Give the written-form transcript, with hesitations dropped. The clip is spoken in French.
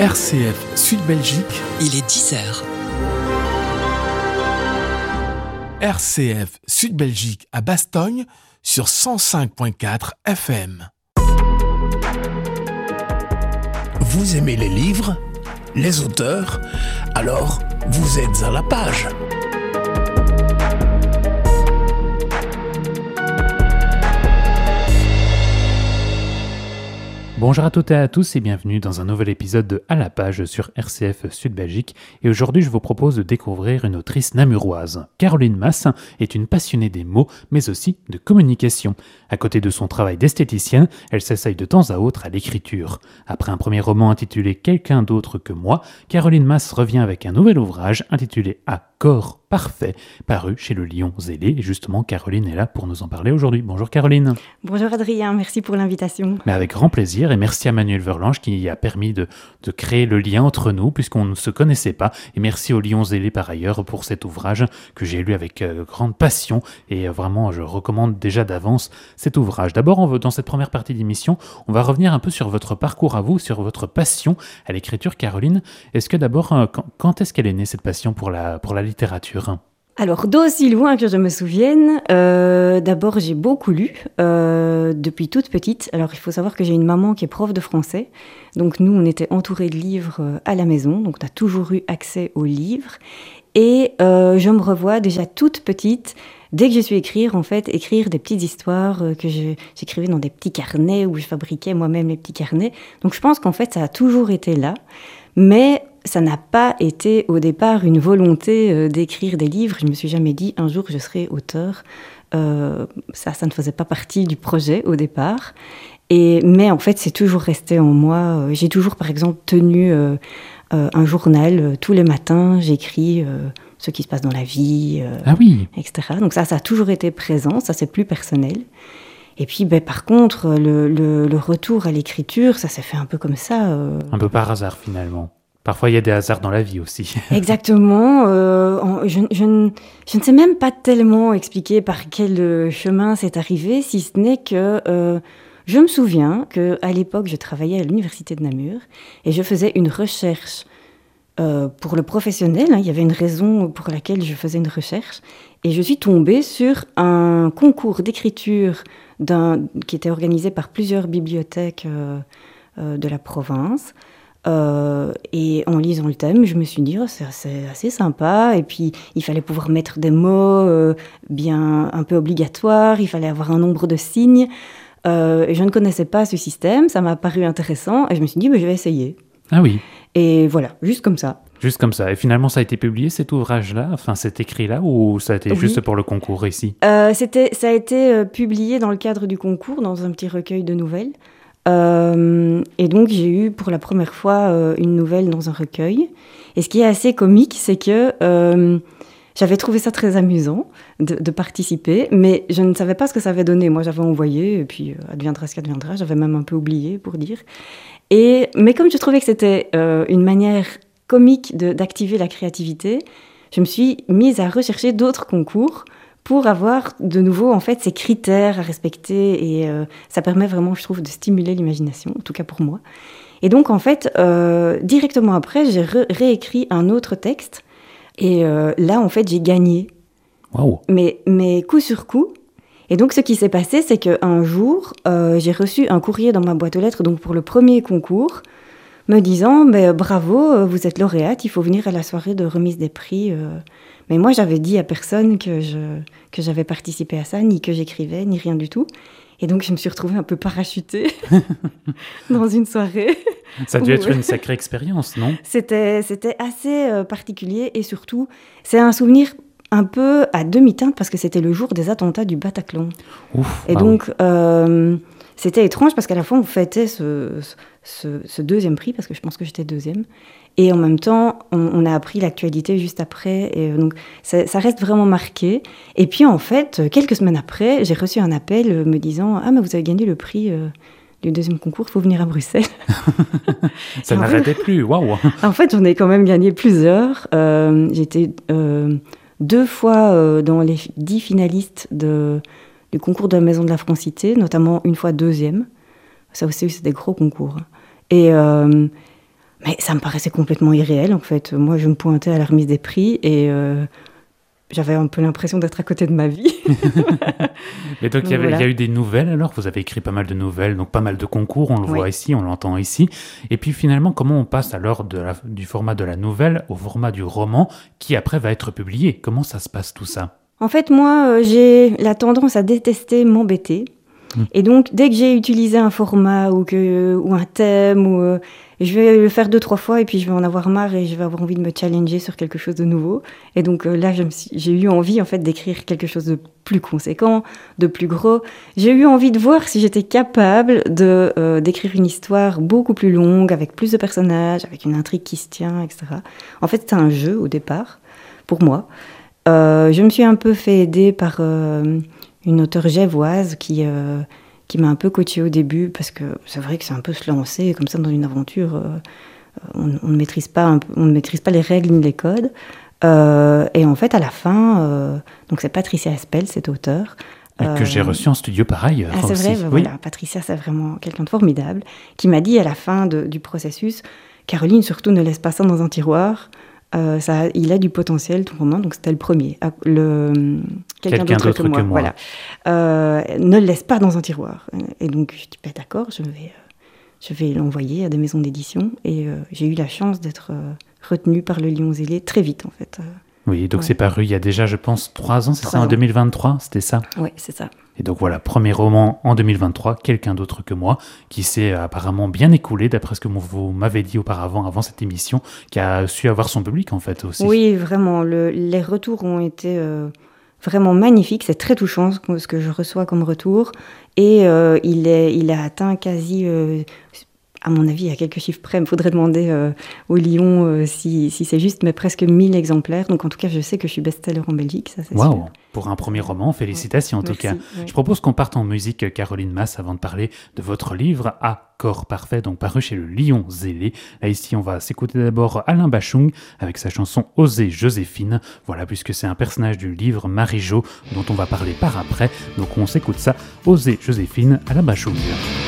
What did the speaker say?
RCF Sud-Belgique. Il est 10h. RCF Sud-Belgique à Bastogne sur 105.4 FM. Vous aimez les livres, les auteurs? Alors, vous êtes à la page. Bonjour à toutes et à tous et bienvenue dans un nouvel épisode de À la page sur RCF Sud-Belgique. Et aujourd'hui, je vous propose de découvrir une autrice namuroise. Caroline Mas est une passionnée des mots, mais aussi de communication. À côté de son travail d'esthéticienne, elle s'essaye de temps à autre à l'écriture. Après un premier roman intitulé Quelqu'un d'autre que moi, Caroline Mas revient avec un nouvel ouvrage intitulé Accord parfait, paru chez le Lion Zélé. Et justement, Caroline est là pour nous en parler aujourd'hui. Bonjour Caroline. Bonjour Adrien, merci pour l'invitation. Mais avec grand plaisir et merci à Manuel Verlange qui a permis de créer le lien entre nous puisqu'on ne se connaissait pas. Et merci au Lion Zélé par ailleurs pour cet ouvrage que j'ai lu avec grande passion et vraiment je recommande déjà d'avance cet ouvrage. D'abord, dans cette première partie d'émission, on va revenir un peu sur votre parcours à vous, sur votre passion à l'écriture. Caroline, est-ce que d'abord, quand est-ce qu'elle est née cette passion pour la littérature ? Alors, d'aussi loin que je me souvienne, d'abord j'ai beaucoup lu depuis toute petite. Alors, il faut savoir que j'ai une maman qui est prof de français. Donc, nous, on était entourés de livres à la maison. Donc, on a toujours eu accès aux livres. Et je me revois déjà toute petite, dès que je suis écrire des petites histoires que j'écrivais dans des petits carnets où je fabriquais moi-même les petits carnets. Donc, je pense qu'en fait, ça a toujours été là. Mais ça n'a pas été au départ une volonté d'écrire des livres. Je ne me suis jamais dit un jour je serai auteur. Ça ne faisait pas partie du projet au départ. Mais en fait, c'est toujours resté en moi. J'ai toujours, par exemple, tenu un journal tous les matins. J'écris ce qui se passe dans la vie, etc. Donc ça a toujours été présent. Ça, c'est plus personnel. Et puis, par contre, le retour à l'écriture, ça s'est fait un peu comme ça. Un peu par hasard, finalement. Parfois, il y a des hasards dans la vie aussi. Exactement. Je ne sais même pas tellement expliquer par quel chemin c'est arrivé, si ce n'est que je me souviens qu'à l'époque, je travaillais à l'université de Namur et je faisais une recherche pour le professionnel. Il y avait une raison pour laquelle je faisais une recherche. Et je suis tombée sur un concours d'écriture qui était organisé par plusieurs bibliothèques de la province. Et en lisant le thème, je me suis dit c'est assez sympa. Et puis il fallait pouvoir mettre des mots bien un peu obligatoires. Il fallait avoir un nombre de signes. Et je ne connaissais pas ce système. Ça m'a paru intéressant et je me suis dit je vais essayer. Ah oui. Et voilà, juste comme ça. Juste comme ça. Et finalement, ça a été publié, cet ouvrage-là, enfin cet écrit-là, ou ça a été juste pour le concours ici ? Ça a été publié dans le cadre du concours, dans un petit recueil de nouvelles. Et donc, j'ai eu pour la première fois une nouvelle dans un recueil. Et ce qui est assez comique, c'est que j'avais trouvé ça très amusant de participer, mais je ne savais pas ce que ça avait donné. Moi, j'avais envoyé, et puis adviendra ce qu'adviendra. J'avais même un peu oublié, pour dire. Mais comme je trouvais que c'était une manière comique d'activer la créativité, je me suis mise à rechercher d'autres concours pour avoir de nouveau en fait ces critères à respecter et ça permet vraiment, je trouve, de stimuler l'imagination, en tout cas pour moi. Et donc en fait, directement après, j'ai réécrit un autre texte et là en fait j'ai gagné. Waouh. Mais coup sur coup. Et donc ce qui s'est passé, c'est qu'un jour, j'ai reçu un courrier dans ma boîte aux lettres, donc pour le premier concours, me disant bravo, vous êtes lauréate, il faut venir à la soirée de remise des prix. Mais moi, j'avais dit à personne que j'avais participé à ça, ni que j'écrivais, ni rien du tout. Et donc, je me suis retrouvée un peu parachutée dans une soirée. Ça a dû être une sacrée expérience, non ? C'était assez particulier et surtout, c'est un souvenir un peu à demi-teinte parce que c'était le jour des attentats du Bataclan. Ouf, et donc, c'était étrange parce qu'à la fois, on fêtait ce deuxième prix, parce que je pense que j'étais deuxième. Et en même temps, on a appris l'actualité juste après. Et donc, ça reste vraiment marqué. Et puis, en fait, quelques semaines après, j'ai reçu un appel me disant « Ah, mais vous avez gagné le prix du deuxième concours, il faut venir à Bruxelles. » Ça n'arrêtait plus, waouh. En fait, j'en ai quand même gagné plusieurs. J'étais 2 fois dans les 10 finalistes du concours de la Maison de la Francité, notamment une fois 2e. Ça aussi, c'est des gros concours. Et Mais ça me paraissait complètement irréel, en fait. Moi, je me pointais à la remise des prix et j'avais un peu l'impression d'être à côté de ma vie. Et donc, il y a eu des nouvelles, alors vous avez écrit pas mal de nouvelles, donc pas mal de concours, on le voit ici, on l'entend ici. Et puis finalement, comment on passe alors du format de la nouvelle au format du roman qui après va être publié? Comment ça se passe tout ça? En fait, moi, j'ai la tendance à détester m'embêter. Et donc, dès que j'ai utilisé un format ou un thème, je vais le faire 2-3 fois et puis je vais en avoir marre et je vais avoir envie de me challenger sur quelque chose de nouveau. Et donc là, j'ai eu envie en fait d'écrire quelque chose de plus conséquent, de plus gros. J'ai eu envie de voir si j'étais capable d'écrire une histoire beaucoup plus longue, avec plus de personnages, avec une intrigue qui se tient, etc. En fait, c'était un jeu au départ, pour moi. Je me suis un peu fait aider par une auteure genevoise qui m'a un peu coachée au début, parce que c'est vrai que c'est un peu se lancer comme ça dans une aventure. On ne maîtrise pas les règles ni les codes. Et en fait, à la fin, donc c'est Patricia Espel, cette auteure. Que j'ai reçue en studio par ailleurs. Ah, c'est aussi. vrai, voilà. Patricia, c'est vraiment quelqu'un de formidable, qui m'a dit à la fin du processus, Caroline, surtout ne laisse pas ça dans un tiroir. Il a du potentiel, ton roman, donc c'était le premier. Quelqu'un d'autre que moi. Voilà. Ne le laisse pas dans un tiroir. Et donc, je dis, d'accord, je vais l'envoyer à des maisons d'édition. Et j'ai eu la chance d'être retenue par le Lion Zélé très vite, en fait. Oui, donc c'est paru il y a déjà, je pense, 3 ans, c'est ça, en 2023, c'était ça? Oui, c'est ça. Et donc voilà, premier roman en 2023, quelqu'un d'autre que moi, qui s'est apparemment bien écoulé, d'après ce que vous m'avez dit auparavant, avant cette émission, qui a su avoir son public en fait aussi. Oui, vraiment, les retours ont été vraiment magnifiques, c'est très touchant ce que je reçois comme retour, et il a atteint quasi... à mon avis, à quelques chiffres près, il faudrait demander au Lion si c'est juste, mais presque 1000 exemplaires. Donc en tout cas, je sais que je suis best-seller en Belgique, ça c'est sûr. Pour un premier roman, félicitations en tout cas. Ouais. Je propose qu'on parte en musique, Caroline Masse, avant de parler de votre livre Accord parfait, donc paru chez le Lion Zélé. Là ici, on va s'écouter d'abord Alain Bachung avec sa chanson Osez Joséphine. Voilà, puisque c'est un personnage du livre Marie-Jo dont on va parler par après. Donc on s'écoute ça, Osez Joséphine, Alain Bachung.